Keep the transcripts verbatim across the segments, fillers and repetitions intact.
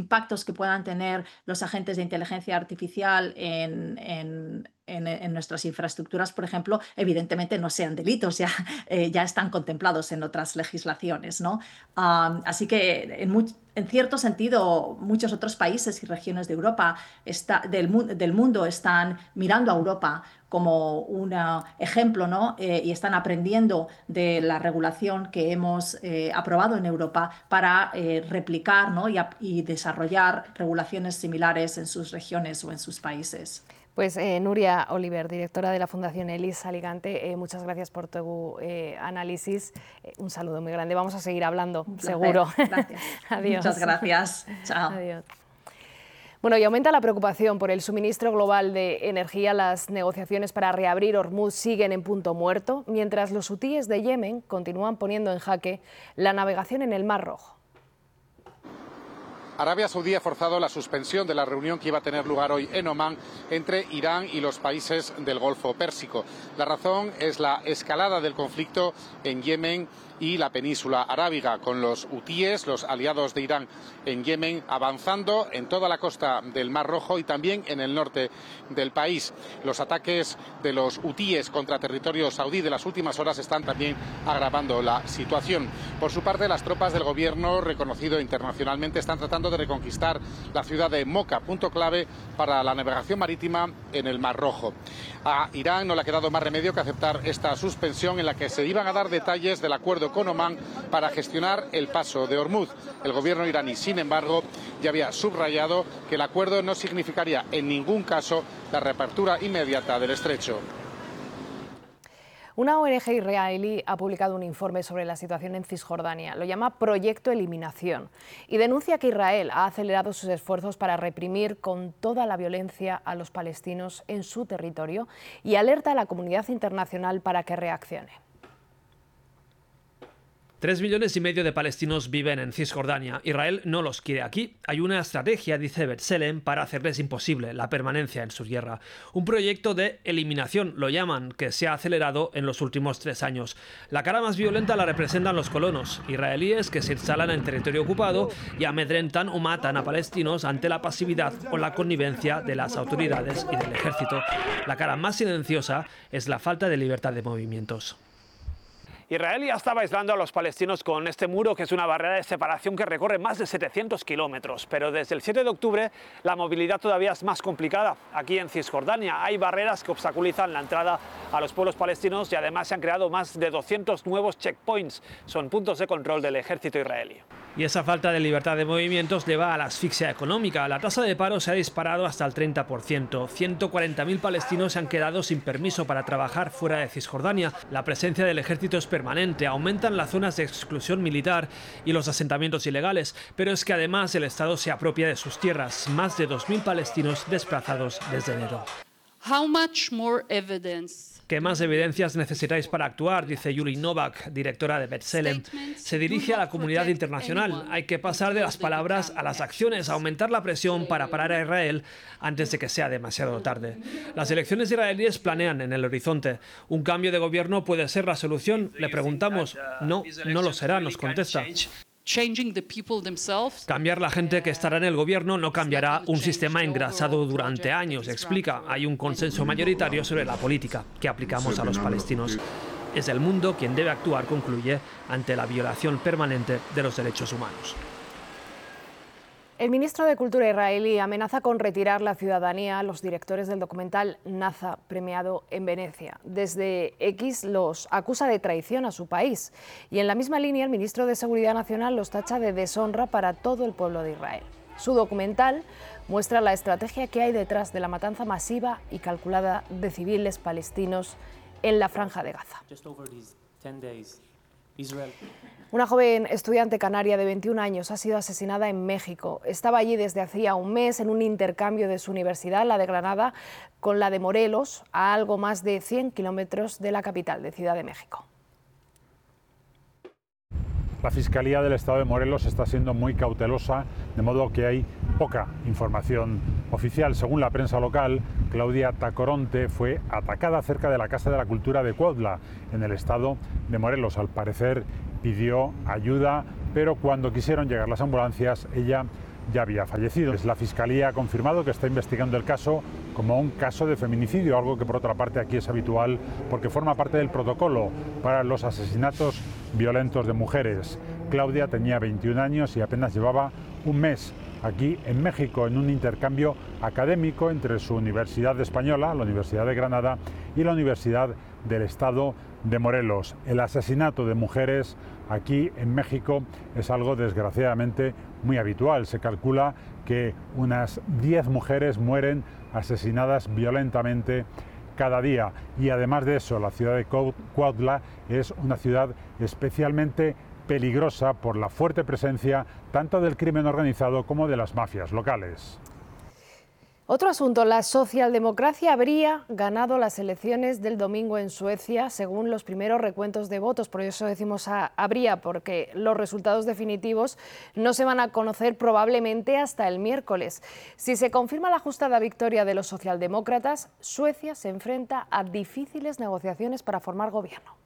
impactos que puedan tener los agentes de inteligencia artificial en, en, en, en nuestras infraestructuras, por ejemplo, evidentemente no sean delitos, ya, eh, ya están contemplados en otras legislaciones, ¿no? Um, así que en, much, en cierto sentido muchos otros países y regiones de Europa está, del, del mundo están mirando a Europa como un ejemplo, ¿no? Eh, y están aprendiendo de la regulación que hemos eh, aprobado en Europa para eh, replicar, ¿no? y, y desarrollar regulaciones similares en sus regiones o en sus países. Pues eh, Núria Oliver, directora de la Fundación ELIS Alicante, eh, muchas gracias por tu eh, análisis. Eh, un saludo muy grande. Vamos a seguir hablando, seguro. Gracias. Adiós. Muchas gracias. Chao. Adiós. Bueno, y aumenta la preocupación por el suministro global de energía. Las negociaciones para reabrir Hormuz siguen en punto muerto, mientras los hutíes de Yemen continúan poniendo en jaque la navegación en el Mar Rojo. Arabia Saudí ha forzado la suspensión de la reunión que iba a tener lugar hoy en Omán entre Irán y los países del Golfo Pérsico. La razón es la escalada del conflicto en Yemen y la península arábiga, con los hutíes, los aliados de Irán en Yemen, avanzando en toda la costa del Mar Rojo y también en el norte del país. Los ataques de los hutíes contra territorio saudí de las últimas horas están también agravando la situación. Por su parte, las tropas del gobierno, reconocido internacionalmente, están tratando de reconquistar la ciudad de Moca, punto clave para la navegación marítima en el Mar Rojo. A Irán no le ha quedado más remedio que aceptar esta suspensión, en la que se iban a dar detalles del acuerdo con Omán para gestionar el paso de Hormuz. El gobierno iraní, sin embargo, ya había subrayado que el acuerdo no significaría en ningún caso la reapertura inmediata del estrecho. Una O N G israelí ha publicado un informe sobre la situación en Cisjordania. Lo llama Proyecto Eliminación y denuncia que Israel ha acelerado sus esfuerzos para reprimir con toda la violencia a los palestinos en su territorio y alerta a la comunidad internacional para que reaccione. Tres millones y medio de palestinos viven en Cisjordania. Israel no los quiere aquí. Hay una estrategia, dice B'Tselem, para hacerles imposible la permanencia en su tierra. Un proyecto de eliminación, lo llaman, que se ha acelerado en los últimos tres años. La cara más violenta la representan los colonos israelíes que se instalan en territorio ocupado y amedrentan o matan a palestinos ante la pasividad o la connivencia de las autoridades y del ejército. La cara más silenciosa es la falta de libertad de movimientos. Israel ya estaba aislando a los palestinos con este muro, que es una barrera de separación que recorre más de setecientos kilómetros. Pero desde el siete de octubre la movilidad todavía es más complicada. Aquí en Cisjordania hay barreras que obstaculizan la entrada a los pueblos palestinos y además se han creado más de doscientos nuevos checkpoints. Son puntos de control del ejército israelí. Y esa falta de libertad de movimientos lleva a la asfixia económica. La tasa de paro se ha disparado hasta el treinta por ciento. ciento cuarenta mil palestinos se han quedado sin permiso para trabajar fuera de Cisjordania. La presencia del ejército es permanente. Aumentan las zonas de exclusión militar y los asentamientos ilegales. Pero es que además el Estado se apropia de sus tierras. Más de dos mil palestinos desplazados desde enero. How much more evidence? ¿Qué más evidencias necesitáis para actuar?, dice Yuli Novak, directora de B'Tselem. Se dirige a la comunidad internacional. Hay que pasar de las palabras a las acciones, aumentar la presión para parar a Israel antes de que sea demasiado tarde. Las elecciones israelíes planean en el horizonte. ¿Un cambio de gobierno puede ser la solución? Le preguntamos. No, no lo será, nos contesta. Cambiar la gente que estará en el gobierno no cambiará un sistema engrasado durante años, explica. Hay un consenso mayoritario sobre la política que aplicamos a los palestinos. Es el mundo quien debe actuar, concluye, ante la violación permanente de los derechos humanos. El ministro de Cultura israelí amenaza con retirar la ciudadanía a los directores del documental Naza, premiado en Venecia. Desde X los acusa de traición a su país. Y en la misma línea, el ministro de Seguridad Nacional los tacha de deshonra para todo el pueblo de Israel. Su documental muestra la estrategia que hay detrás de la matanza masiva y calculada de civiles palestinos en la Franja de Gaza. Una joven estudiante canaria de veintiún años ha sido asesinada en México. Estaba allí desde hacía un mes en un intercambio de su universidad, la de Granada, con la de Morelos, a algo más de cien kilómetros de la capital, de Ciudad de México. La Fiscalía del Estado de Morelos está siendo muy cautelosa, de modo que hay poca información oficial. Según la prensa local, Claudia Tacoronte fue atacada cerca de la Casa de la Cultura de Cuautla, en el estado de Morelos. Al parecer pidió ayuda, pero cuando quisieron llegar las ambulancias, ella ya había fallecido. La Fiscalía ha confirmado que está investigando el caso como un caso de feminicidio, algo que por otra parte aquí es habitual porque forma parte del protocolo para los asesinatos violentos de mujeres. Claudia tenía veintiún años y apenas llevaba un mes aquí en México en un intercambio académico entre su Universidad Española, la Universidad de Granada, y la Universidad del Estado de Morelos. El asesinato de mujeres aquí en México es algo desgraciadamente muy habitual. Se calcula que unas diez mujeres mueren asesinadas violentamente cada día. Y además de eso, la ciudad de Cuautla es una ciudad especialmente peligrosa por la fuerte presencia tanto del crimen organizado como de las mafias locales. Otro asunto, la socialdemocracia habría ganado las elecciones del domingo en Suecia según los primeros recuentos de votos. Por eso decimos a, habría, porque los resultados definitivos no se van a conocer probablemente hasta el miércoles. Si se confirma la ajustada victoria de los socialdemócratas, Suecia se enfrenta a difíciles negociaciones para formar gobierno.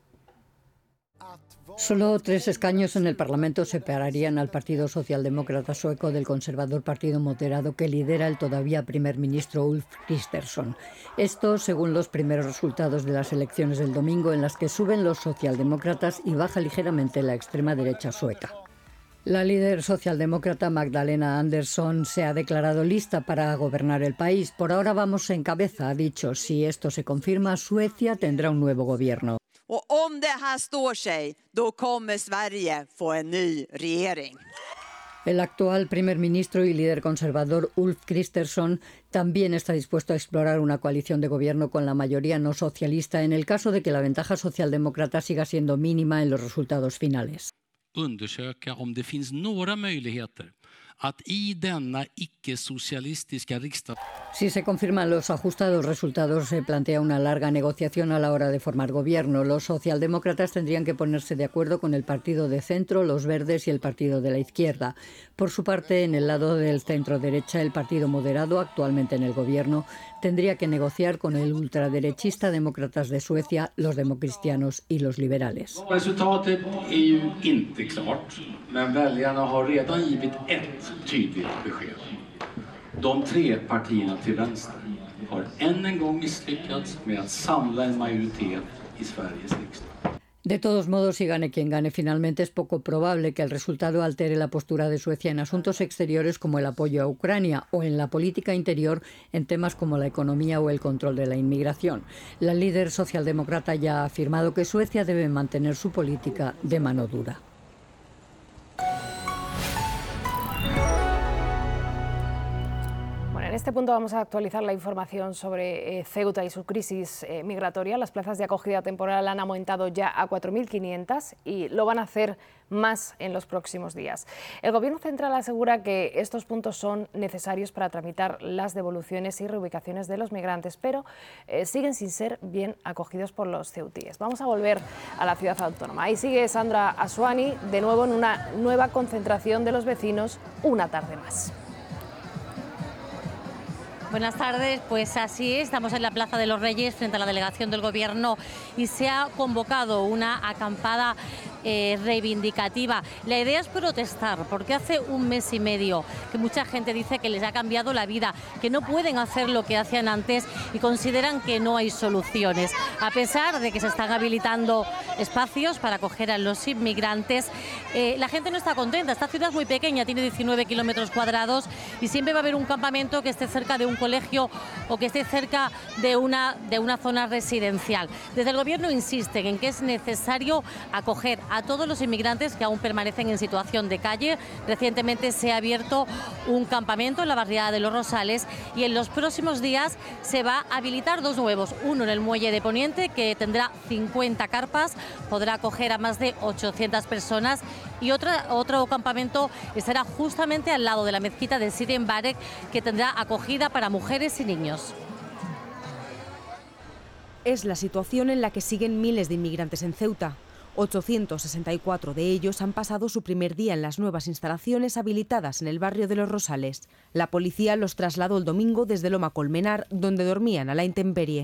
Solo tres escaños en el Parlamento separarían al Partido Socialdemócrata sueco del conservador Partido Moderado que lidera el todavía primer ministro Ulf Kristersson. Esto según los primeros resultados de las elecciones del domingo, en las que suben los socialdemócratas y baja ligeramente la extrema derecha sueca. La líder socialdemócrata Magdalena Andersson se ha declarado lista para gobernar el país. Por ahora vamos en cabeza, ha dicho. Si esto se confirma, Suecia tendrá un nuevo gobierno. Och om det här står sig, då kommer Sverige få en ny regering. El actual primer ministro y líder conservador Ulf Kristersson también está dispuesto a explorar una coalición de gobierno con la mayoría no socialista en el caso de que la ventaja socialdemócrata siga siendo mínima en los resultados finales. Undersöka om det finns några möjligheter att i denna icke-socialistiska riksdag. Si se confirman los ajustados resultados, se plantea una larga negociación a la hora de formar gobierno. Los socialdemócratas tendrían que ponerse de acuerdo con el Partido de Centro, los Verdes y el Partido de la Izquierda. Por su parte, en el lado del centro-derecha, el Partido Moderado, actualmente en el gobierno, tendría que negociar con el ultraderechista Demócratas de Suecia, los democristianos y los liberales. Resultatet är ju inte klart, men väljarna har redan givit ett tydligt besked. De tre partierna till vänster har än en gång misslyckats med att samla en majoritet i Sveriges riksdag. De todos modos, si gane quien gane, finalmente es poco probable que el resultado altere la postura de Suecia en asuntos exteriores como el apoyo a Ucrania o en la política interior en temas como la economía o el control de la inmigración. La líder socialdemócrata ya ha afirmado que Suecia debe mantener su política de mano dura. En este punto vamos a actualizar la información sobre eh, Ceuta y su crisis eh, migratoria. Las plazas de acogida temporal han aumentado ya a cuatro mil quinientas y lo van a hacer más en los próximos días. El Gobierno central asegura que estos puntos son necesarios para tramitar las devoluciones y reubicaciones de los migrantes, pero eh, siguen sin ser bien acogidos por los ceutíes. Vamos a volver a la ciudad autónoma. Ahí sigue Sandra Asuani, de nuevo en una nueva concentración de los vecinos, una tarde más. Buenas tardes, pues así es, estamos en la Plaza de los Reyes frente a la delegación del Gobierno y se ha convocado una acampada eh, reivindicativa. La idea es protestar porque hace un mes y medio que mucha gente dice que les ha cambiado la vida, que no pueden hacer lo que hacían antes y consideran que no hay soluciones. A pesar de que se están habilitando espacios para acoger a los inmigrantes, eh, la gente no está contenta. Esta ciudad es muy pequeña, tiene diecinueve kilómetros cuadrados y siempre va a haber un campamento que esté cerca de un colegio o que esté cerca de una, de una zona residencial. Desde el Gobierno insisten en que es necesario acoger a todos los inmigrantes que aún permanecen en situación de calle. Recientemente se ha abierto un campamento en la barriada de Los Rosales y en los próximos días se va a habilitar dos nuevos. Uno en el muelle de Poniente, que tendrá cincuenta carpas, podrá acoger a más de ochocientas personas, y otra, otro campamento estará justamente al lado de la mezquita de Sidi Mbarek, que tendrá acogida para mujeres y niños. Es la situación en la que siguen miles de inmigrantes en Ceuta. ochocientos sesenta y cuatro de ellos han pasado su primer día en las nuevas instalaciones habilitadas en el barrio de Los Rosales. La policía los trasladó el domingo desde Loma Colmenar, donde dormían a la intemperie.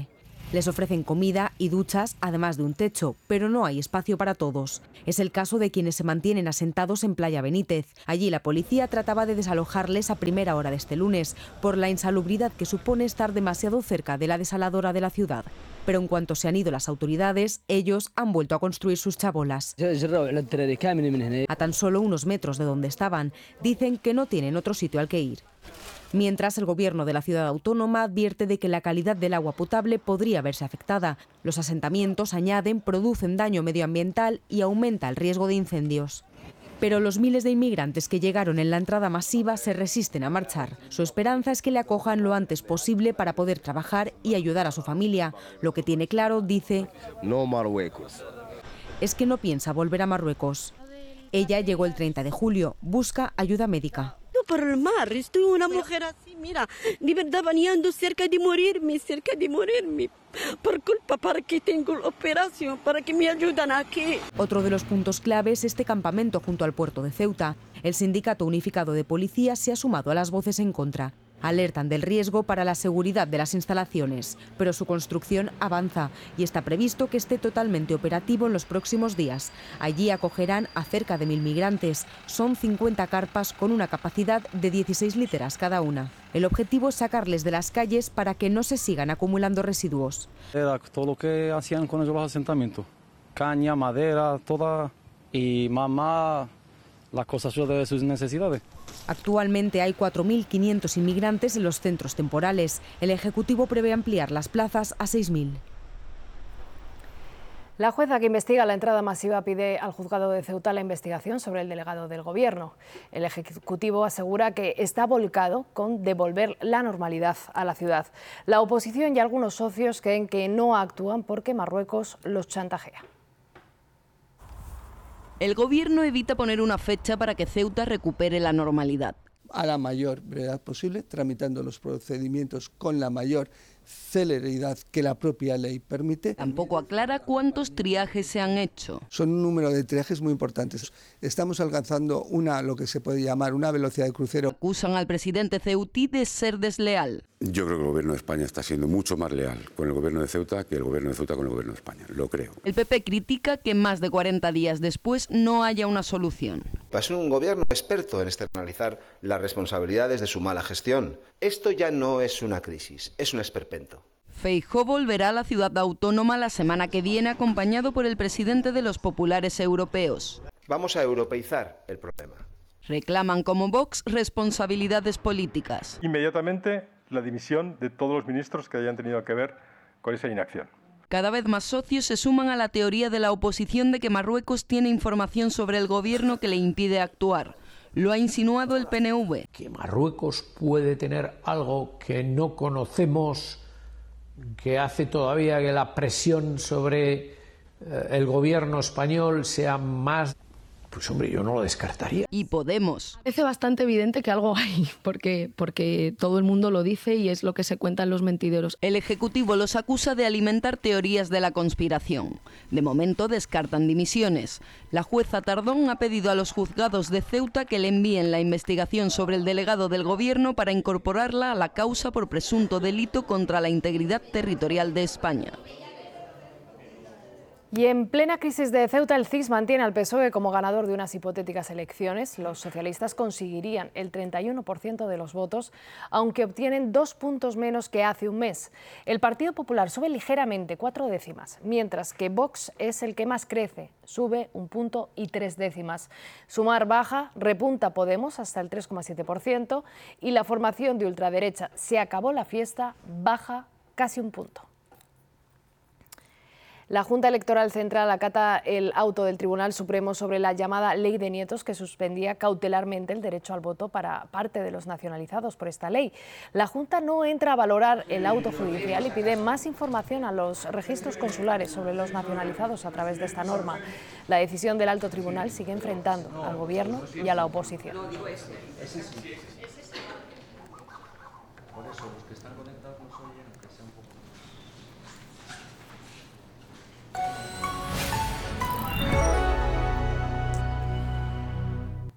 Les ofrecen comida y duchas, además de un techo, pero no hay espacio para todos. Es el caso de quienes se mantienen asentados en Playa Benítez. Allí la policía trataba de desalojarles a primera hora de este lunes, por la insalubridad que supone estar demasiado cerca de la desaladora de la ciudad. Pero en cuanto se han ido las autoridades, ellos han vuelto a construir sus chabolas. A tan solo unos metros de donde estaban, dicen que no tienen otro sitio al que ir. Mientras, el gobierno de la ciudad autónoma advierte de que la calidad del agua potable podría verse afectada. Los asentamientos, añaden, producen daño medioambiental y aumenta el riesgo de incendios. Pero los miles de inmigrantes que llegaron en la entrada masiva se resisten a marchar. Su esperanza es que le acojan lo antes posible para poder trabajar y ayudar a su familia. Lo que tiene claro, dice, no Marruecos. Es que no piensa volver a Marruecos. Ella llegó el treinta de julio, busca ayuda médica. Por el mar, estoy una mujer así, mira, de verdad bañando cerca de morirme, cerca de morirme, por culpa para que tengo la operación, para que me ayuden aquí. Otro de los puntos clave es este campamento junto al puerto de Ceuta. El Sindicato Unificado de Policías se ha sumado a las voces en contra. Alertan del riesgo para la seguridad de las instalaciones, pero su construcción avanza y está previsto que esté totalmente operativo en los próximos días. Allí acogerán a cerca de mil migrantes. Son cincuenta carpas con una capacidad de dieciséis literas cada una. El objetivo es sacarles de las calles para que no se sigan acumulando residuos. Era todo lo que hacían con los asentamientos. Caña, madera, toda, y mamá las cosas de sus necesidades. Actualmente hay cuatro mil quinientos inmigrantes en los centros temporales. El Ejecutivo prevé ampliar las plazas a seis mil. La jueza que investiga la entrada masiva pide al juzgado de Ceuta la investigación sobre el delegado del Gobierno. El Ejecutivo asegura que está volcado con devolver la normalidad a la ciudad. La oposición y algunos socios creen que no actúan porque Marruecos los chantajea. El Gobierno evita poner una fecha para que Ceuta recupere la normalidad. A la mayor brevedad posible, tramitando los procedimientos con la mayor celeridad que la propia ley permite. Tampoco aclara cuántos triajes se han hecho. Son un número de triajes muy importantes. Estamos alcanzando una, lo que se puede llamar una velocidad de crucero. Acusan al presidente ceutí de ser desleal. Yo creo que el Gobierno de España está siendo mucho más leal con el Gobierno de Ceuta que el Gobierno de Ceuta con el Gobierno de España, lo creo. El P P critica que más de cuarenta días después no haya una solución. Es un gobierno experto en externalizar las responsabilidades de su mala gestión. Esto ya no es una crisis, es un esperpento. Feijóo volverá a la ciudad autónoma la semana que viene acompañado por el presidente de los populares europeos. Vamos a europeizar el problema. Reclaman como Vox responsabilidades políticas. Inmediatamente la dimisión de todos los ministros que hayan tenido que ver con esa inacción. Cada vez más socios se suman a la teoría de la oposición de que Marruecos tiene información sobre el gobierno que le impide actuar. Lo ha insinuado el P N V. Que Marruecos puede tener algo que no conocemos, que hace todavía que la presión sobre eh, el gobierno español sea más... Pues hombre, yo no lo descartaría. Y Podemos. Parece bastante evidente que algo hay, porque, porque todo el mundo lo dice y es lo que se cuenta en los mentideros. El Ejecutivo los acusa de alimentar teorías de la conspiración. De momento descartan dimisiones. La jueza Tardón ha pedido a los juzgados de Ceuta que le envíen la investigación sobre el delegado del Gobierno para incorporarla a la causa por presunto delito contra la integridad territorial de España. Y en plena crisis de Ceuta, el C I S mantiene al P S O E como ganador de unas hipotéticas elecciones. Los socialistas conseguirían el treinta y uno por ciento de los votos, aunque obtienen dos puntos menos que hace un mes. El Partido Popular sube ligeramente, cuatro décimas, mientras que Vox es el que más crece, sube un punto y tres décimas. Sumar baja, repunta Podemos hasta el tres coma siete por ciento y la formación de ultraderecha Se acabó la fiesta baja casi un punto. La Junta Electoral Central acata el auto del Tribunal Supremo sobre la llamada Ley de Nietos, que suspendía cautelarmente el derecho al voto para parte de los nacionalizados por esta ley. La Junta no entra a valorar el auto judicial y pide más información a los registros consulares sobre los nacionalizados a través de esta norma. La decisión del Alto Tribunal sigue enfrentando al Gobierno y a la oposición.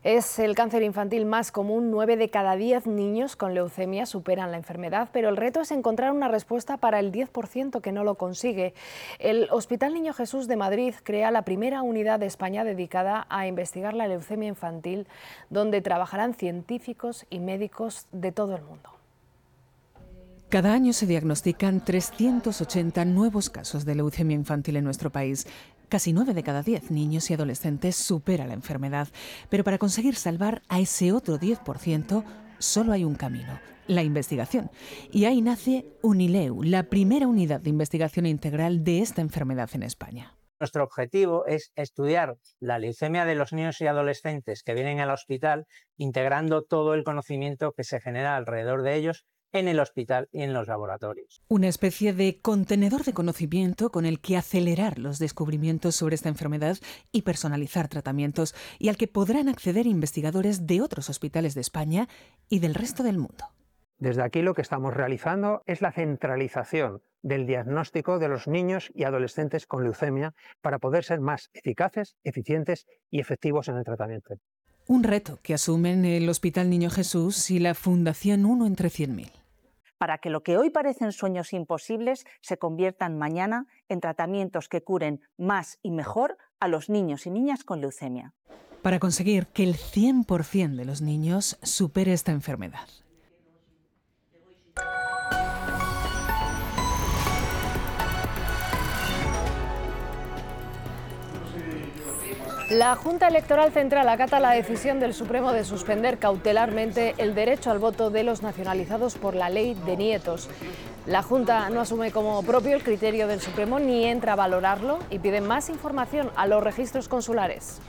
Es el cáncer infantil más común. Nueve de cada diez niños con leucemia superan la enfermedad, pero el reto es encontrar una respuesta para el diez por ciento que no lo consigue. El Hospital Niño Jesús de Madrid crea la primera unidad de España dedicada a investigar la leucemia infantil, donde trabajarán científicos y médicos de todo el mundo. Cada año se diagnostican trescientos ochenta nuevos casos de leucemia infantil en nuestro país. Casi nueve de cada diez niños y adolescentes supera la enfermedad. Pero para conseguir salvar a ese otro diez por ciento, solo hay un camino: la investigación. Y ahí nace UNILEU, la primera unidad de investigación integral de esta enfermedad en España. Nuestro objetivo es estudiar la leucemia de los niños y adolescentes que vienen al hospital, integrando todo el conocimiento que se genera alrededor de ellos en el hospital y en los laboratorios. Una especie de contenedor de conocimiento con el que acelerar los descubrimientos sobre esta enfermedad y personalizar tratamientos, y al que podrán acceder investigadores de otros hospitales de España y del resto del mundo. Desde aquí lo que estamos realizando es la centralización del diagnóstico de los niños y adolescentes con leucemia para poder ser más eficaces, eficientes y efectivos en el tratamiento. Un reto que asumen el Hospital Niño Jesús y la Fundación Uno entre cien mil. Para que lo que hoy parecen sueños imposibles se conviertan mañana en tratamientos que curen más y mejor a los niños y niñas con leucemia. Para conseguir que el cien por ciento de los niños supere esta enfermedad. La Junta Electoral Central acata la decisión del Supremo de suspender cautelarmente el derecho al voto de los nacionalizados por la ley de nietos. La Junta no asume como propio el criterio del Supremo ni entra a valorarlo y pide más información a los registros consulares.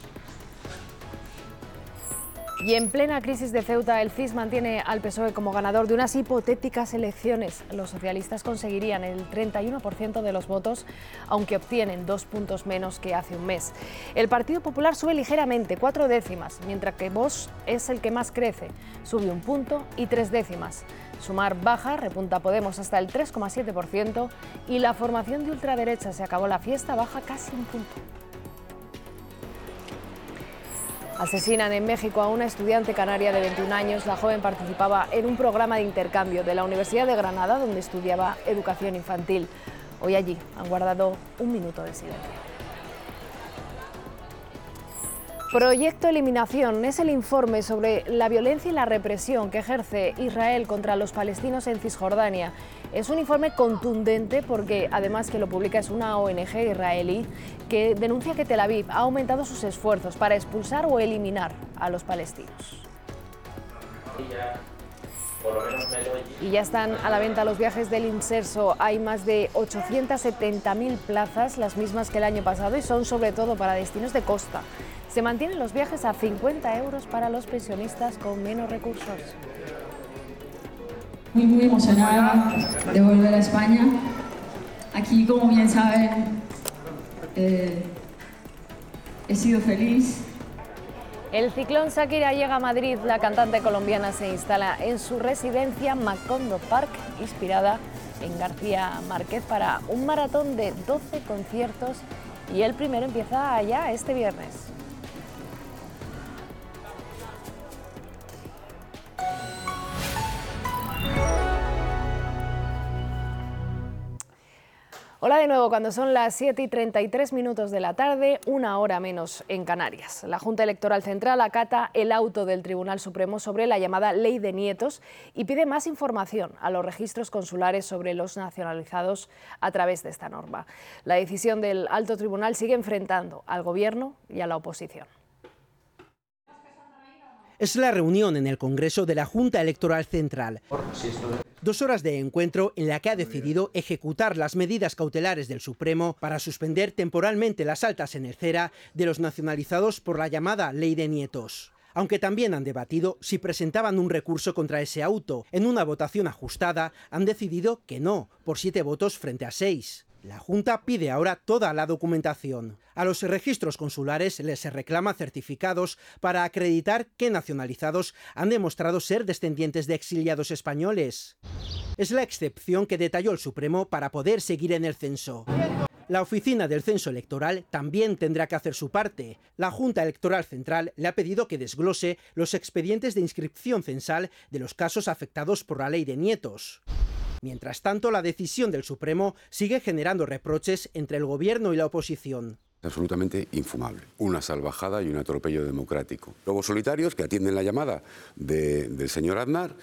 Y en plena crisis de Ceuta, el C I S mantiene al P S O E como ganador de unas hipotéticas elecciones. Los socialistas conseguirían el treinta y uno por ciento de los votos, aunque obtienen dos puntos menos que hace un mes. El Partido Popular sube ligeramente, cuatro décimas, mientras que Vox es el que más crece, sube un punto y tres décimas. Sumar baja, repunta Podemos hasta el tres coma siete por ciento y la formación de ultraderecha Se acabó la fiesta, baja casi un punto. Asesinan en México a una estudiante canaria de veintiún años. La joven participaba en un programa de intercambio de la Universidad de Granada, donde estudiaba educación infantil. Hoy allí han guardado un minuto de silencio. Proyecto Eliminación es el informe sobre la violencia y la represión que ejerce Israel contra los palestinos en Cisjordania. Es un informe contundente porque, además que lo publica, es una O N G israelí que denuncia que Tel Aviv ha aumentado sus esfuerzos para expulsar o eliminar a los palestinos. Y ya están a la venta los viajes del Inserso. Hay más de ochocientas setenta mil plazas, las mismas que el año pasado, y son sobre todo para destinos de costa. Se mantienen los viajes a cincuenta euros para los pensionistas con menos recursos. Muy, muy emocionada de volver a España. Aquí, como bien saben, eh, he sido feliz. El ciclón Shakira llega a Madrid. La cantante colombiana se instala en su residencia Macondo Park, inspirada en García Márquez, para un maratón de doce conciertos, y el primero empieza ya este viernes. Hola de nuevo, cuando son las siete y treinta y tres minutos de la tarde, una hora menos en Canarias. La Junta Electoral Central acata el auto del Tribunal Supremo sobre la llamada Ley de Nietos y pide más información a los registros consulares sobre los nacionalizados a través de esta norma. La decisión del Alto Tribunal sigue enfrentando al Gobierno y a la oposición. Es la reunión en el Congreso de la Junta Electoral Central. Dos horas de encuentro en la que ha decidido ejecutar las medidas cautelares del Supremo para suspender temporalmente las altas en el CERA de los nacionalizados por la llamada Ley de Nietos. Aunque también han debatido si presentaban un recurso contra ese auto. En una votación ajustada han decidido que no, por siete votos frente a seis. La Junta pide ahora toda la documentación. A los registros consulares les reclama certificados para acreditar que nacionalizados han demostrado ser descendientes de exiliados españoles. Es la excepción que detalló el Supremo para poder seguir en el censo. La Oficina del Censo Electoral también tendrá que hacer su parte. La Junta Electoral Central le ha pedido que desglose los expedientes de inscripción censal de los casos afectados por la ley de nietos. Mientras tanto, la decisión del Supremo sigue generando reproches entre el Gobierno y la oposición. Absolutamente infumable. Una salvajada y un atropello democrático. Lobos solitarios que atienden la llamada de, del señor Aznar